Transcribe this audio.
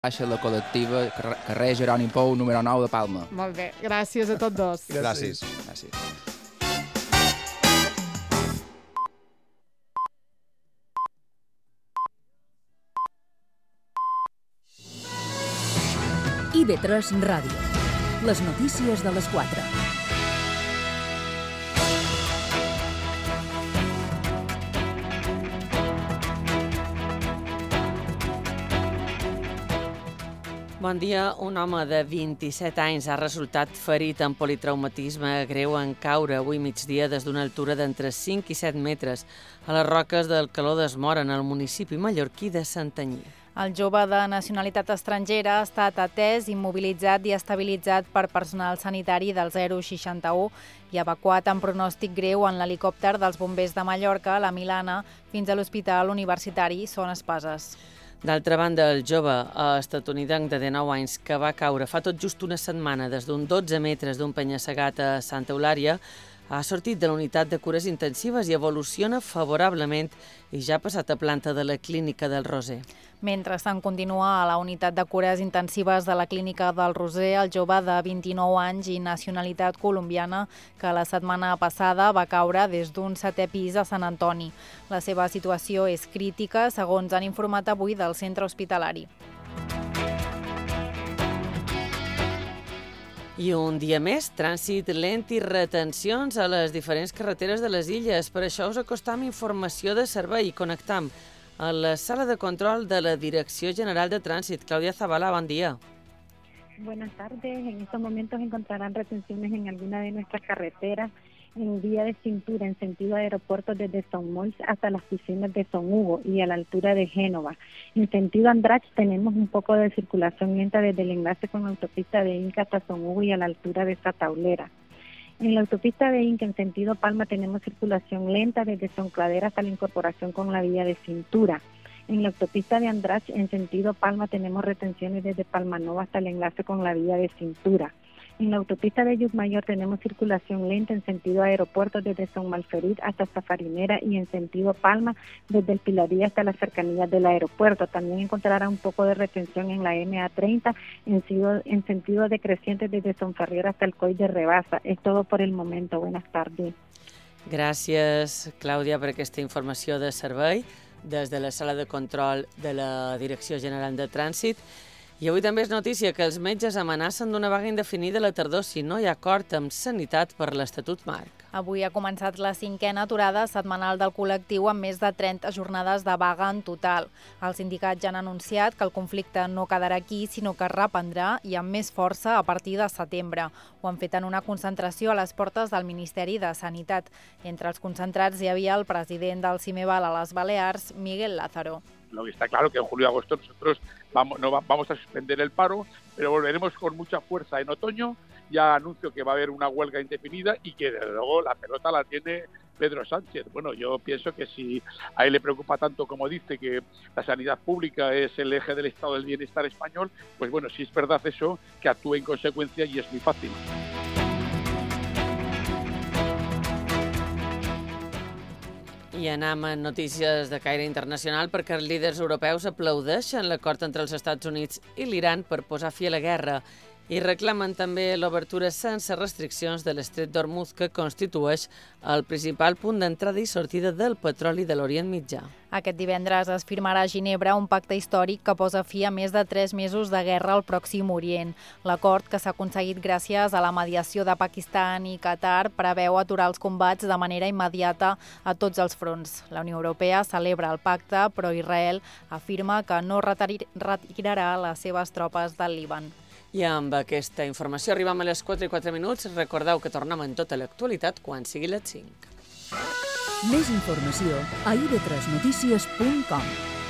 Baixa la col·lectiva, carrer Jeroni Pou, número 9 de Palma. Molt bé, gràcies a tots dos. Gràcies. IB3 Ràdio. Les notícies de les 4. Bon dia. Un home de 27 anys ha resultat ferit amb politraumatisme greu en caure avui migdia des d'una altura d'entre 5 i 7 metres a les roques del Caló d'Esmora, en el municipi mallorquí de Santanyí. El jove de nacionalitat estrangera ha estat atès, immobilitzat i estabilitzat per personal sanitari del 061 i evacuat amb pronòstic greu en l'helicòpter dels bombers de Mallorca, la Milana, fins a l'Hospital Universitari Son Espases. D'altra banda, el jove estatunidenc de 19 anys que va caure fa tot just una setmana des d'un 12 metres d'un penya-segat a Santa Eulària ha sortit de la unitat de cures intensives i evoluciona favorablement i ja ha passat a planta de la clínica del Roser. Mentrestant continua a la unitat de cures intensives de la clínica del Roser el jove de 29 anys i nacionalitat colombiana que la setmana passada va caure des d'un 7è pis a Sant Antoni. La seva situació és crítica, segons han informat avui del centre hospitalari. I un dia més, trànsit lent i retencions a les diferents carreteres de les illes. Per això us acostam informació de servei i connectam a la sala de control de la Direcció General de Trànsit. Clàudia Zabala, bon dia. Buenas tardes. En estos momentos encontrarán retenciones en alguna de nuestras carreteras en vía de cintura en sentido aeropuerto desde Son Moix hasta las piscinas de Son Hugo y a la altura de Génova. En sentido Andratx tenemos un poco de circulación lenta desde el enlace con la autopista de Inca hasta Son Hugo y a la altura de Sataulera. En la autopista de Inca en sentido Palma tenemos circulación lenta desde Son Cladera hasta la incorporación con la vía de cintura. En la autopista de Andratx en sentido Palma tenemos retenciones desde Palma Nova hasta el enlace con la vía de cintura. En la autopista de Llucmayor tenemos circulación lenta en sentido aeropuerto desde Son Malferit hasta Safarinera y en sentido Palma desde el Pilarí hasta las cercanías del aeropuerto. También encontrará un poco de retención en la MA30 en sentido decreciente desde Son Ferrier hasta el Coll de Rebasa. Es todo por el momento. Buenas tardes. Gràcies, Clàudia, per aquesta informació de servei des de la sala de control de la Direcció General de Trànsit. I avui també és notícia que els metges amenacen d'una vaga indefinida a la tardor si no hi ha acord amb Sanitat per l'Estatut Marc. Avui ha començat la 5a aturada setmanal del col·lectiu amb més de 30 jornades de vaga en total. Els sindicats ja han anunciat que el conflicte no quedarà aquí, sinó que es reprendrà i amb més força a partir de setembre. Ho han fet en una concentració a les portes del Ministeri de Sanitat. Entre els concentrats hi havia el president del CIMEVAL a les Balears, Miguel Lázaro. Lo que está claro que en julio y agosto nosotros vamos a suspender el paro, pero volveremos con mucha fuerza en otoño. Ya anuncio que va a haber una huelga indefinida y que desde luego la pelota la tiene Pedro Sánchez. Bueno, yo pienso que si a él le preocupa tanto como dice que la sanidad pública es el eje del estado del bienestar español, pues bueno, si es verdad eso, que actúe en consecuencia y es muy fácil. I anem a notícies de caire internacional perquè els líders europeus aplaudeixen l'acord entre els Estats Units i l'Iran per posar fi a la guerra i reclamen també l'obertura sense restriccions de l'estret d'Hormuz, que constitueix el principal punt d'entrada i sortida del petroli de l'Orient Mitjà. Aquest divendres es firmarà a Ginebra un pacte històric que posa fi a més de 3 mesos de guerra al Pròxim Orient. L'acord, que s'ha aconseguit gràcies a la mediació de Pakistan i Qatar, preveu aturar els combats de manera immediata a tots els fronts. La Unió Europea celebra el pacte, però Israel afirma que no retirarà les seves tropes del Líban. I amb aquesta informació arribem a les 4:04. Recordeu que tornem en tota l'actualitat quan sigui les 5. Més informació a ib3notícies.com.